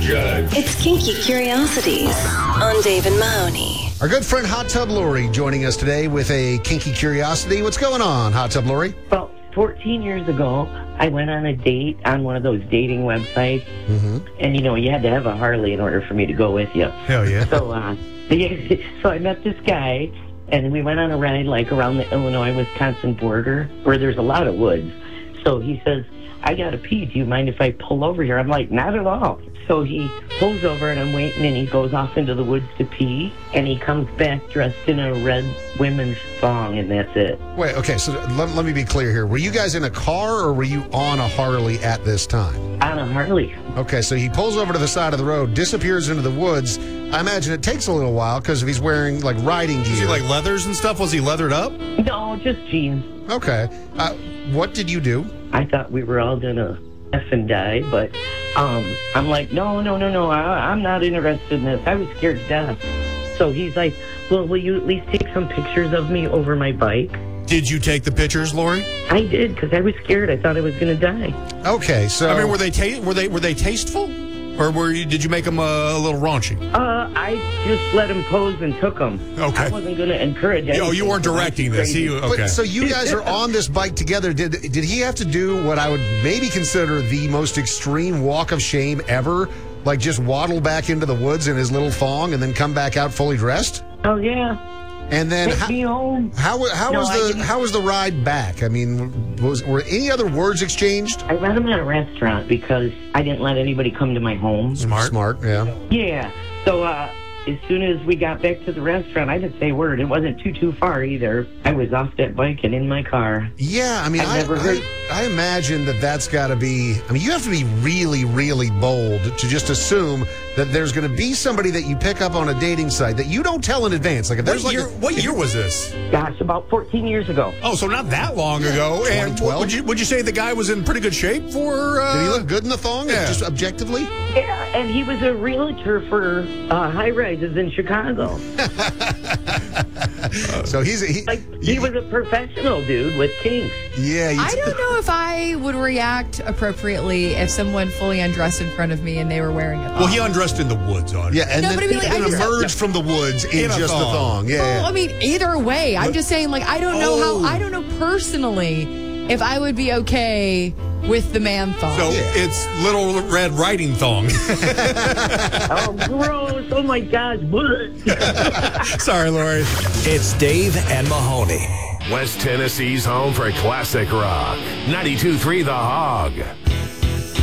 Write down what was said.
Judge. It's Kinky Curiosities on Dave and Mahoney. Our good friend Hot Tub Lori joining us today with a kinky curiosity. What's going on, Hot Tub Lori? Well, 14 years ago, I went on a date on one of those dating websites. And, you had to have a Harley in order for me to go with you. Hell yeah. So I met this guy, and we went on a ride, like, around the Illinois-Wisconsin border, where there's a lot of woods. So he says, I got to pee. Do you mind if I pull over here? I'm like, not at all. So he pulls over, and I'm waiting, and he goes off into the woods to pee, and he comes back dressed in a red women's thong, and that's it. Wait, okay, so let me be clear here. Were you guys in a car, or were you on a Harley at this time? On a Harley. Okay, so he pulls over to the side of the road, disappears into the woods. I imagine it takes a little while, because if he's wearing, like, riding gear. Is he, like, leathers and stuff? Was he leathered up? No, just jeans. Okay. What did you do? I thought we were all going to F and die, but I'm like, no, I'm not interested in this. I was scared to death. So he's like, well, will you at least take some pictures of me over my bike? Did you take the pictures, Lori? I did, because I was scared. I thought I was going to die. Okay, so... I mean, were they tasteful? Or did you make them a little raunchy? I just let him pose and took them. Okay. I wasn't going to encourage anything. Oh, you weren't directing this. Okay. But, so you guys are on this bike together. Did he have to do what I would maybe consider the most extreme walk of shame ever? Like just waddle back into the woods in his little thong and then come back out fully dressed? Oh, yeah. And then Take me home. How was the ride back? I mean, were any other words exchanged? I met him at a restaurant because I didn't let anybody come to my home. Smart, yeah. Yeah. So as soon as we got back to the restaurant, I didn't say a word. It wasn't too far either. I was off that bike and in my car. Yeah, I mean, I imagine that's got to be... I mean, you have to be really, really bold to just assume that there's going to be somebody that you pick up on a dating site that you don't tell in advance. Like, if there's what year was this? Gosh, about 14 years ago. Oh, so not that long ago. And 2012? would you say the guy was in pretty good shape for... Did he look good in the thong? Yeah. Just objectively? Yeah, and he was a realtor for high-rises in Chicago. So he was a professional dude with kinks. Yeah. I don't know if I would react appropriately if someone fully undressed in front of me and they were wearing a thong. Well, he undressed in the woods, on. Yeah, and No, then but I mean, like, and emerged from the woods in a just the thong. Yeah. Well, I mean, either way, I'm just saying, like, I don't know personally if I would be okay with the man thong. So it's Little Red Riding Thong. Oh, gross. Oh, my gosh. Sorry, Lori. It's Dave and Mahoney. West Tennessee's home for classic rock. 92.3 The Hog.